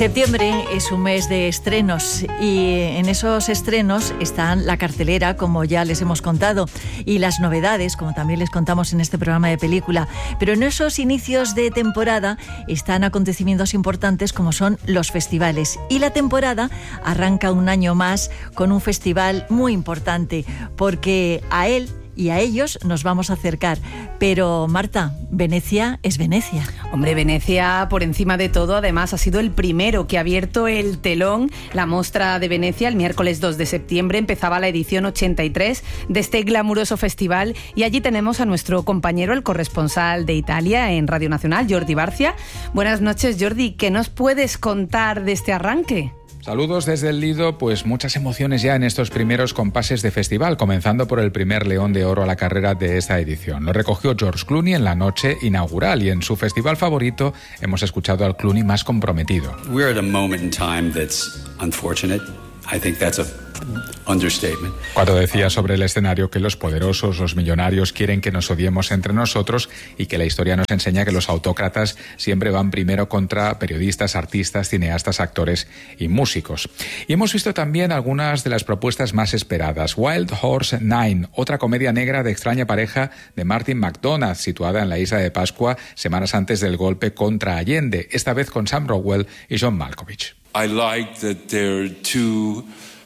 Septiembre es un mes de estrenos y en esos estrenos están la cartelera, como ya les hemos contado, y las novedades, como también les contamos en este programa de película. Pero en esos inicios de temporada están acontecimientos importantes como son los festivales. Y la temporada arranca un año más con un festival muy importante, porque a él y a ellos nos vamos a acercar. Pero, Marta, Venecia es Venecia. Hombre, Venecia, por encima de todo, además, ha sido el primero que ha abierto el telón. La Mostra de Venecia, el miércoles 2 de septiembre, empezaba la edición 83 de este glamuroso festival. Y allí tenemos a nuestro compañero, el corresponsal de Italia en Radio Nacional, Jordi Barcia. Buenas noches, Jordi. ¿Qué nos puedes contar de este arranque? Saludos desde el Lido, pues muchas emociones ya en estos primeros compases de festival, comenzando por el primer León de Oro a la carrera de esta edición. Lo recogió George Clooney en la noche inaugural y en su festival favorito hemos escuchado al Clooney más comprometido. We're at a moment in time that's unfortunate. I think that's a understatement. Cuando decía sobre el escenario que los poderosos, los millonarios quieren que nos odiemos entre nosotros y que la historia nos enseña que los autócratas siempre van primero contra periodistas, artistas, cineastas, actores y músicos. Y hemos visto también algunas de las propuestas más esperadas. Wild Horse 9, otra comedia negra de extraña pareja de Martin McDonagh, situada en la isla de Pascua semanas antes del golpe contra Allende, esta vez con Sam Rockwell y John Malkovich. I like that there are two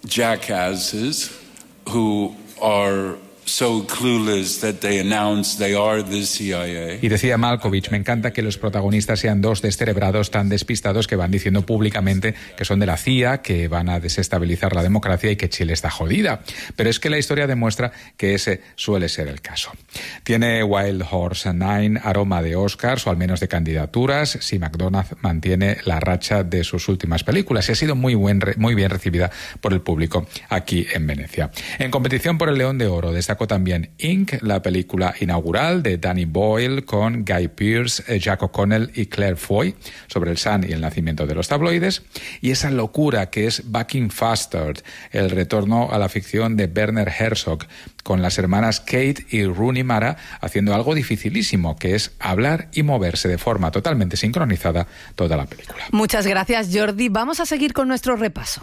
jackasses who are so clueless that they announce they are the CIA. Y decía Malkovich, me encanta que los protagonistas sean dos descerebrados tan despistados que van diciendo públicamente que son de la CIA, que van a desestabilizar la democracia y que Chile está jodida. Pero es que la historia demuestra que ese suele ser el caso. Tiene Wild Horse 9 aroma de Oscars, o al menos de candidaturas, si McDonagh mantiene la racha de sus últimas películas, y ha sido muy bien recibida por el público aquí en Venecia. En competición por el León de Oro destacó también Ink, la película inaugural de Danny Boyle con Guy Pearce, Jack O'Connell y Claire Foy sobre el Sun y el nacimiento de los tabloides, y esa locura que es Bucking Faster, el retorno a la ficción de Werner Herzog, con las hermanas Kate y Rooney Mara haciendo algo dificilísimo, que es hablar y moverse de forma totalmente sincronizada toda la película. Muchas gracias, Jordi. Vamos a seguir con nuestro repaso.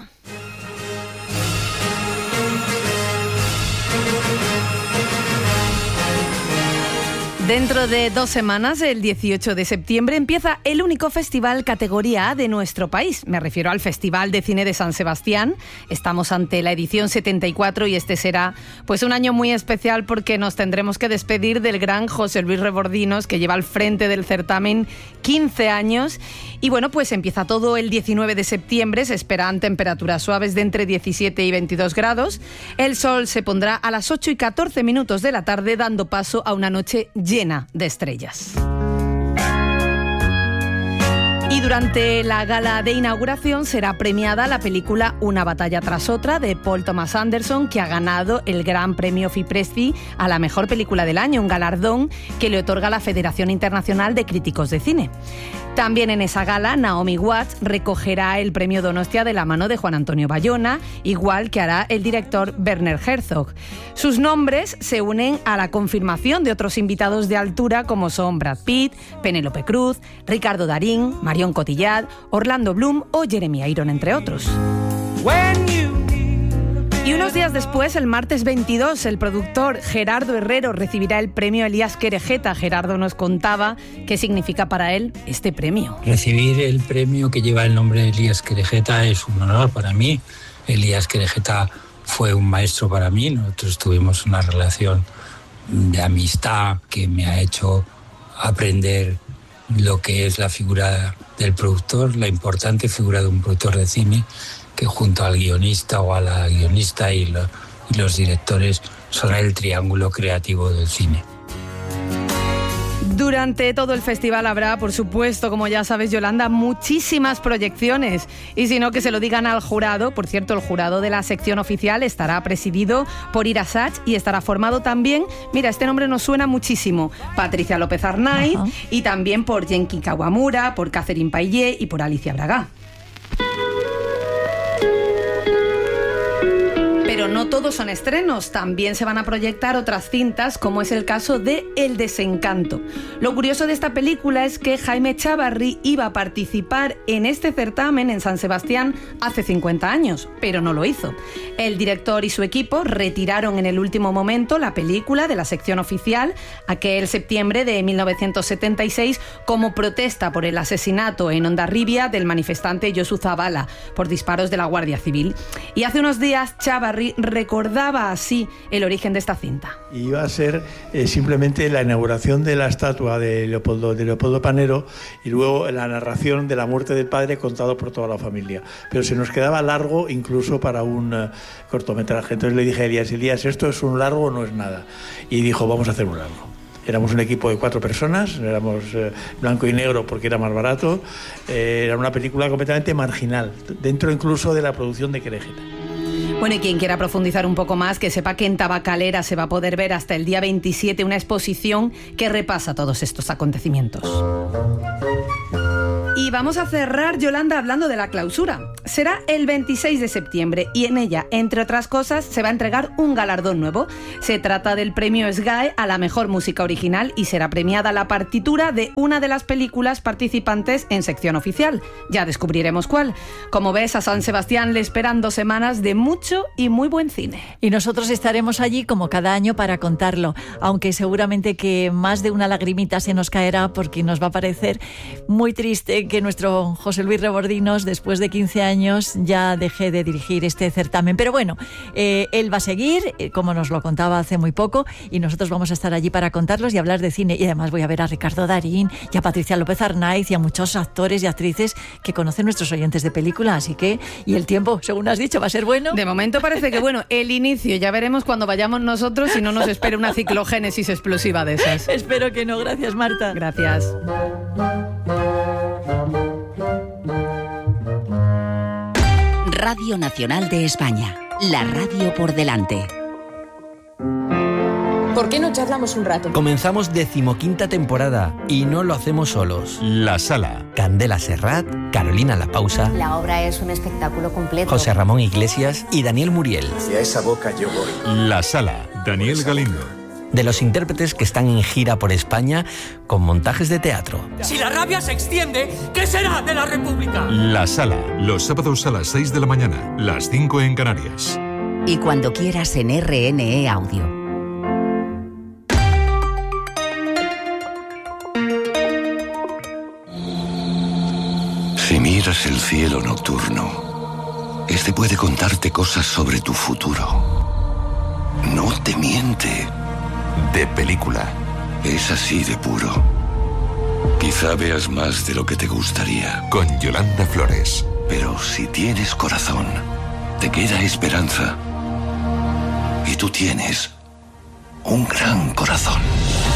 Dentro de 2 semanas, el 18 de septiembre, empieza el único festival categoría A de nuestro país. Me refiero al Festival de Cine de San Sebastián. Estamos ante la edición 74 y este será pues un año muy especial porque nos tendremos que despedir del gran José Luis Rebordinos, que lleva al frente del certamen 15 años. Y bueno, pues empieza todo el 19 de septiembre. Se esperan temperaturas suaves de entre 17 y 22 grados. El sol se pondrá a las 8 y 14 minutos de la tarde, dando paso a una noche llena de estrellas. Y durante la gala de inauguración será premiada la película Una batalla tras otra de Paul Thomas Anderson, que ha ganado el Gran Premio FIPRESCI a la mejor película del año, un galardón que le otorga la Federación Internacional de Críticos de Cine. También en esa gala, Naomi Watts recogerá el premio Donostia de la mano de Juan Antonio Bayona, igual que hará el director Werner Herzog. Sus nombres se unen a la confirmación de otros invitados de altura como son Brad Pitt, Penélope Cruz, Ricardo Darín, Marion Cotillard, Orlando Bloom o Jeremy Irons, entre otros. Y unos días después, el martes 22, el productor Gerardo Herrero recibirá el premio Elías Querejeta. Gerardo nos contaba qué significa para él este premio. Recibir el premio que lleva el nombre de Elías Querejeta es un honor para mí. Elías Querejeta fue un maestro para mí. Nosotros tuvimos una relación de amistad que me ha hecho aprender lo que es la figura del productor, la importante figura de un productor de cine, que junto al guionista o a la guionista y los directores son el triángulo creativo del cine. Durante todo el festival habrá, por supuesto, como ya sabes, Yolanda, muchísimas proyecciones. Y si no, que se lo digan al jurado. Por cierto, el jurado de la sección oficial estará presidido por Ira Sachs y estará formado también, mira, este nombre nos suena muchísimo, Patricia López Arnaiz, y también por Genki Kawamura, por Catherine Payet y por Alicia Braga. Pero no todos son estrenos, también se van a proyectar otras cintas, como es el caso de El desencanto. Lo curioso de esta película es que Jaime Chávarri iba a participar en este certamen en San Sebastián hace 50 años, pero no lo hizo. El director y su equipo retiraron en el último momento la película de la sección oficial aquel septiembre de 1976 como protesta por el asesinato en Hondarribia del manifestante Josu Zabala por disparos de la Guardia Civil. Y hace unos días Chávarri recordaba así el origen de esta cinta. Iba a ser simplemente la inauguración de la estatua de Leopoldo Panero y luego la narración de la muerte del padre contado por toda la familia. Pero se nos quedaba largo incluso para un cortometraje. Entonces le dije a Elías, ¿esto es un largo o no es nada? Y dijo, vamos a hacer un largo. Éramos un equipo de 4 personas, éramos blanco y negro porque era más barato. Era una película completamente marginal, dentro incluso de la producción de Querejeta. Bueno, y quien quiera profundizar un poco más, que sepa que en Tabacalera se va a poder ver hasta el día 27 una exposición que repasa todos estos acontecimientos. Y vamos a cerrar, Yolanda, hablando de la clausura. Será el 26 de septiembre y en ella, entre otras cosas, se va a entregar un galardón nuevo. Se trata del premio SGAE a la mejor música original y será premiada la partitura de una de las películas participantes en sección oficial. Ya descubriremos cuál. Como ves, a San Sebastián le esperan 2 semanas de mucho y muy buen cine. Y nosotros estaremos allí como cada año para contarlo, aunque seguramente que más de una lagrimita se nos caerá porque nos va a parecer muy triste que nuestro José Luis Rebordinos, después de 15 años, ya deje de dirigir este certamen. Pero bueno, él va a seguir, como nos lo contaba hace muy poco, y nosotros vamos a estar allí para contarlos y hablar de cine. Y además voy a ver a Ricardo Darín y a Patricia López Arnaiz y a muchos actores y actrices que conocen nuestros oyentes de película. Así que, y el tiempo, según has dicho, va a ser bueno. De momento parece que bueno, el inicio, ya veremos cuando vayamos nosotros si no nos espera una ciclogénesis explosiva de esas. Espero que no. Gracias, Marta. Gracias. Radio Nacional de España, la radio por delante. ¿Por qué no charlamos un rato? Comenzamos 15ª temporada y no lo hacemos solos. La Sala. Candela Serrat, Carolina La Pausa. La obra es un espectáculo completo. José Ramón Iglesias y Daniel Muriel. Hacia esa boca yo voy. La Sala. Daniel Galindo. De los intérpretes que están en gira por España con montajes de teatro. Si la rabia se extiende, ¿qué será de la República? La Sala. Los sábados a las 6 de la mañana, las 5 en Canarias. Y cuando quieras en RNE Audio. Si miras el cielo nocturno, este puede contarte cosas sobre tu futuro. No te miente. De película. Es así de puro. Quizá veas más de lo que te gustaría. Con Yolanda Flores. Pero si tienes corazón, te queda esperanza. Y tú tienes un gran corazón.